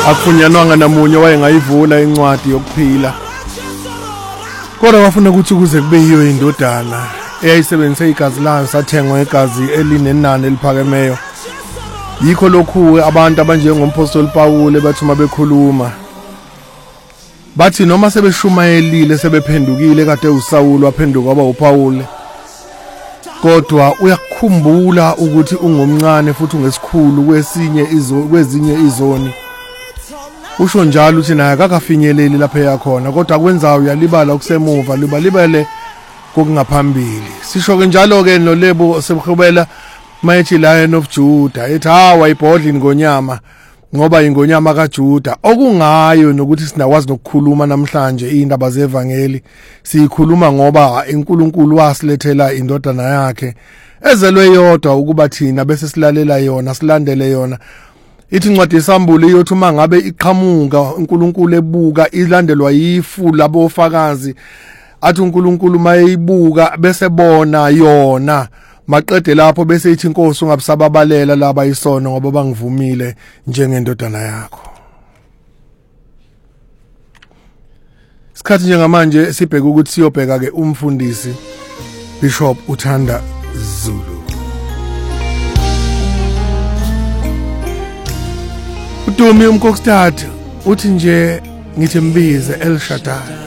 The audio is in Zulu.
akufunyanwanga namunye wayengayivula incwadi yokuphila, kodwa wafuna ukuthi kuze kube yiyo indodana eyayisebenzise igazi layo sathengwa igazi elinenani eliphakemeyo. Yikho lokhu abantu abanjengompostoli Pawule bathi uma bekhuluma bathi noma sebeshumayelile sebephendukile kade uSawulu waphenduka waba uPawule, kodwa uyakukhumbula ukuthi ungomncane futhi ungesikhulu kwezinye izoni. Usho njalo uthi naye akakafinyeleli lapha yakhona, kodwa kwenzayo uyalibala okusemuva libale kokungaphambili. Sisho ke njalo ke noLebo sebhubela mayethi Lion of Judah ethi wayibhodla ingonyama ngoba ingonyama kaJuda, okungayo nokuthi sinakwazi nokukhuluma namhlanje indaba zevangeli. Sikhuluma ngoba uNkulunkulu wasilethela indodana yakhe ezelwe yodwa ukuba thina bese silalela yona, silandele yona. Ithi incwadi yeSambulo iyothi uma ngabe iqhamuka uNkulunkulu ebuka ilandelwa yifu labofakazi, athi uNkulunkulu mayeyibuka bese bona yona maqede lapho bese ithi inkosi ungabisababalela laba isono ngoba bangivumile njengendodana yakho. Isikhathi njengamanje sibheka ukuthi siyobheka ke umfundisi Bishop Uthanda Zulu. Udumi umkokstad uthi nje ngithi mbize El Shaddai.